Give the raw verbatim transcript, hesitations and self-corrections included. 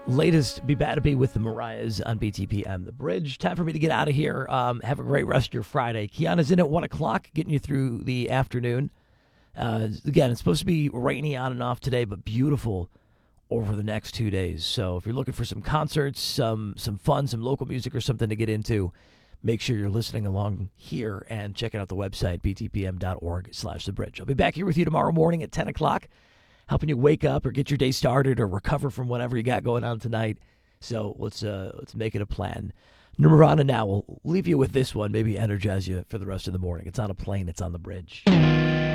Latest Be Bad to Be with the Mariahs on B T P M The Bridge. Time for me to get out of here. Um, have a great rest of your Friday. Kiana's in at one o'clock, getting you through the afternoon. Uh, again, it's supposed to be rainy on and off today, but beautiful over the next two days. So if you're looking for some concerts, some some fun, some local music or something to get into, make sure you're listening along here and checking out the website, b t p m dot org slash the bridge. I'll be back here with you tomorrow morning at ten o'clock, helping you wake up or get your day started or recover from whatever you got going on tonight. So let's uh, let's make it a plan. Nirvana now will leave you with this one, maybe energize you for the rest of the morning. It's on a plane, it's on the bridge.